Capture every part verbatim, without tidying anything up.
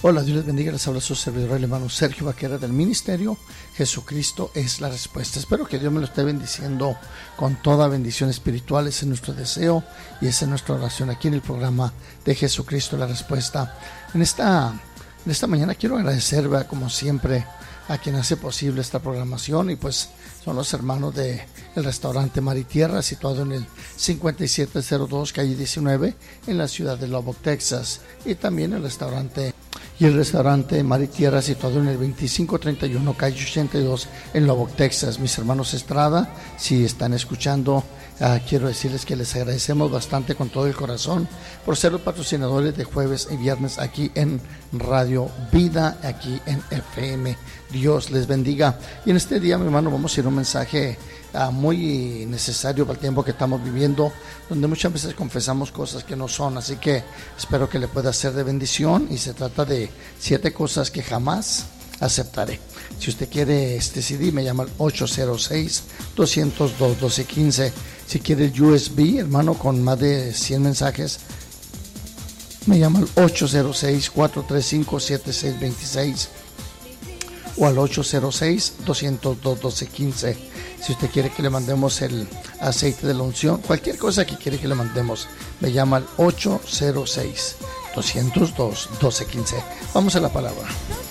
Hola, Dios les bendiga, les habla su servidor el hermano Sergio Vaquera del ministerio Jesucristo es la respuesta. Espero que Dios me lo esté bendiciendo con toda bendición espiritual. Ese es nuestro deseo y esa es nuestra oración aquí en el programa de Jesucristo la respuesta. En esta, en esta mañana quiero agradecer, ¿verdad?, como siempre, a quien hace posible esta programación, y pues son los hermanos de el restaurante Mar y Tierra, situado en el cincuenta y siete cero dos calle diecinueve en la ciudad de Lubbock, Texas, y también el restaurante y el restaurante Mar y Tierra, situado en el veinticinco treinta y uno calle ochenta y dos en Lubbock, Texas. Mis hermanos Estrada, si están escuchando, uh, quiero decirles que les agradecemos bastante con todo el corazón por ser los patrocinadores de jueves y viernes aquí en Radio Vida, aquí en F M. Dios les bendiga. Y en este día, mi hermano, vamos a ir a un mensaje uh, muy necesario para el tiempo que estamos viviendo, donde muchas veces confesamos cosas que no son, así que espero que le pueda ser de bendición. Y se trata de siete cosas que jamás aceptaré. Si usted quiere este C D, me llama al ocho cero seis, dos cero dos, uno dos uno cinco. Si quiere el U S B, hermano, con más de cien mensajes, me llama al ocho cero seis, cuatro tres cinco, siete seis dos seis o al ocho cero seis, dos cero dos, uno dos uno cinco. Si usted quiere que le mandemos el aceite de la unción, cualquier cosa que quiere que le mandemos, me llama al ocho cero seis, dos cero dos, uno dos uno cinco. Vamos a la palabra.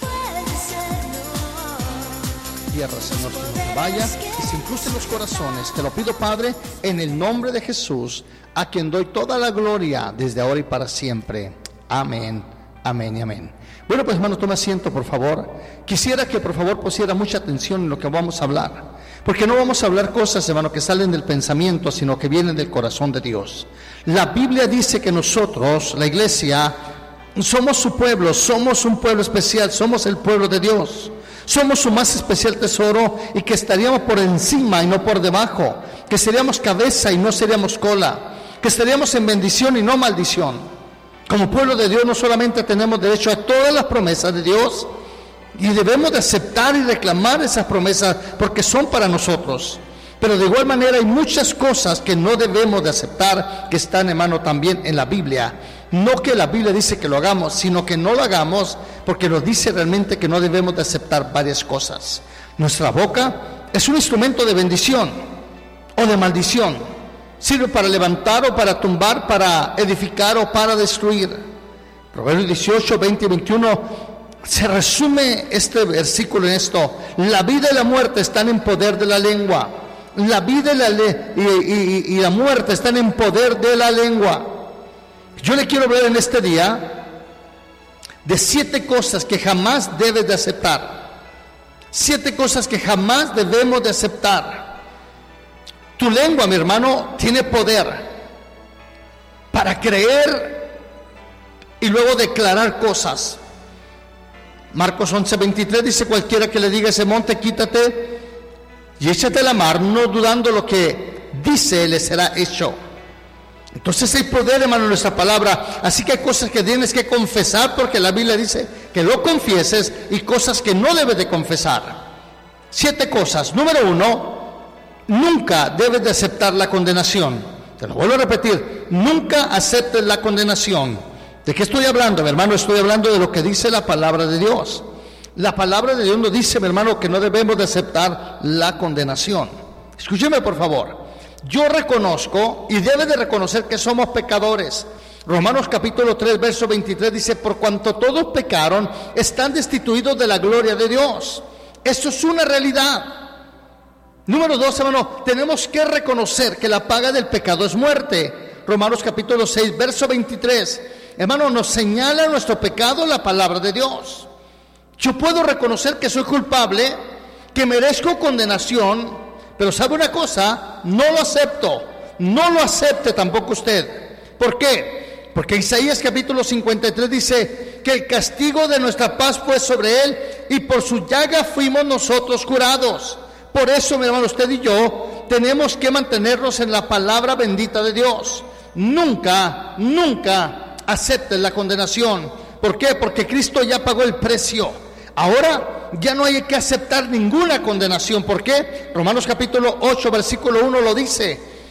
Tierra, Señor, que no te vaya y se incrusten los corazones. Te lo pido, Padre, en el nombre de Jesús, a quien doy toda la gloria desde ahora y para siempre. Amén, amén y amén. Bueno, pues, hermano, toma asiento, por favor. Quisiera que, por favor, pusiera mucha atención en lo que vamos a hablar, porque no vamos a hablar cosas, hermano, que salen del pensamiento, sino que vienen del corazón de Dios. La Biblia dice que nosotros, la iglesia, somos su pueblo, somos un pueblo especial, somos el pueblo de Dios. Somos su más especial tesoro, y que estaríamos por encima y no por debajo, que seríamos cabeza y no seríamos cola, que estaríamos en bendición y no maldición. Como pueblo de Dios no solamente tenemos derecho a todas las promesas de Dios, y debemos de aceptar y reclamar esas promesas porque son para nosotros, pero de igual manera hay muchas cosas que no debemos de aceptar, que están, hermano, también en la Biblia. No que la Biblia dice que lo hagamos, sino que no lo hagamos porque nos dice realmente que no debemos de aceptar varias cosas. Nuestra boca es un instrumento de bendición o de maldición. Sirve para levantar o para tumbar, para edificar o para destruir. Proverbios dieciocho, veinte y veintiuno se resume este versículo en esto: la vida y la muerte están en poder de la lengua. La vida y la, le- y, y, y la muerte están en poder de la lengua. Yo le quiero hablar en este día de siete cosas que jamás debes de aceptar. Siete cosas que jamás debemos de aceptar. Tu lengua, mi hermano, tiene poder para creer y luego declarar cosas. Marcos once veintitrés dice: cualquiera que le diga a ese monte, quítate y échate a la mar, no dudando lo que dice, le será hecho. Entonces hay poder, hermano, en nuestra palabra. Así que hay cosas que tienes que confesar, porque la Biblia dice que lo confieses, y cosas que no debes de confesar. Siete cosas. Número uno: nunca debes de aceptar la condenación. Te lo vuelvo a repetir: nunca aceptes la condenación. ¿De qué estoy hablando, mi hermano? Estoy hablando de lo que dice la palabra de Dios. La palabra de Dios nos dice, mi hermano, que no debemos de aceptar la condenación. Escúcheme, por favor. Yo reconozco, y debe de reconocer, que somos pecadores. Romanos capítulo tres, verso veintitrés dice: por cuanto todos pecaron, están destituidos de la gloria de Dios. Eso es una realidad. Número dos, hermano, tenemos que reconocer que la paga del pecado es muerte. Romanos capítulo seis, verso veintitrés. Hermano, nos señala nuestro pecado la palabra de Dios. Yo puedo reconocer que soy culpable, que merezco condenación, pero ¿sabe una cosa? No lo acepto. No lo acepte tampoco usted. ¿Por qué? Porque Isaías capítulo cincuenta y tres dice que el castigo de nuestra paz fue sobre él, y por su llaga fuimos nosotros curados. Por eso, mi hermano, usted y yo tenemos que mantenernos en la palabra bendita de Dios. Nunca, nunca acepten la condenación. ¿Por qué? Porque Cristo ya pagó el precio. Ahora ya no hay que aceptar ninguna condenación. ¿Por qué? Romanos capítulo ocho, versículo uno lo dice: